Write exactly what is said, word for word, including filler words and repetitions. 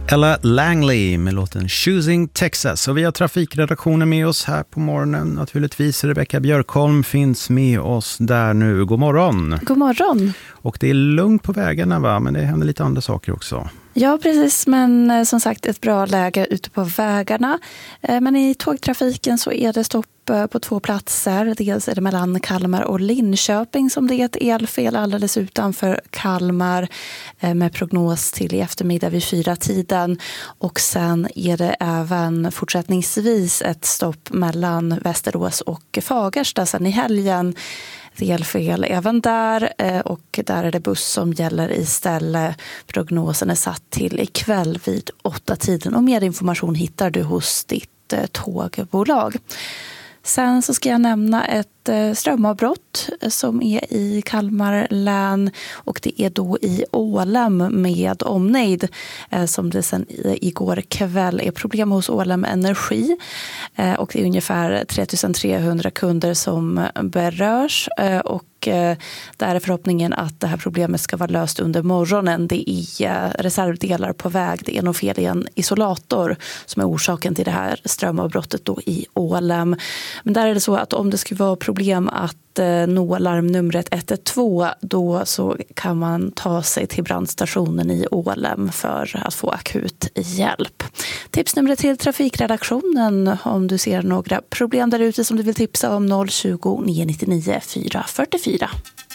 Ella Langley med låten Choosing Texas. Och vi har trafikredaktionen med oss här på morgonen. Naturligtvis Rebecca Björkholm finns med oss där nu. God morgon. God morgon. Och det är lugnt på vägarna, va? Men det händer lite andra saker också. Ja, precis. Men som sagt, ett bra läge ute på vägarna. Men i tågtrafiken så är det stopp på två platser. Dels är det mellan Kalmar och Linköping som det är ett elfel alldeles utanför Kalmar med prognos till i eftermiddag vid fyra tiden. Och sen är det även fortsättningsvis ett stopp mellan Västerås och Fagersta sen i helgen. Elfel även där, och där är det buss som gäller istället. Prognosen är satt till ikväll vid åtta tiden, och mer information hittar du hos ditt tågbolag. Sen så ska jag nämna ett strömavbrott som är i Kalmar län, och det är då i Ålem med omnejd som det sen igår kväll är problem hos Ålem Energi, och det är ungefär tre tusen trehundra kunder som berörs, och där är förhoppningen att det här problemet ska vara löst under morgonen. Det är reservdelar på väg, det är nog fel i en isolator som är orsaken till det här strömavbrottet då i Ålem. Men där är det så att om det skulle vara problem att nå larmnumret ett ett två, då så kan man ta sig till brandstationen i Ålem för att få akut hjälp. Tipsnumret till trafikredaktionen om du ser några problem där ute som du vill tipsa om: noll tjugo, nio nio nio, fyra fyra fyra.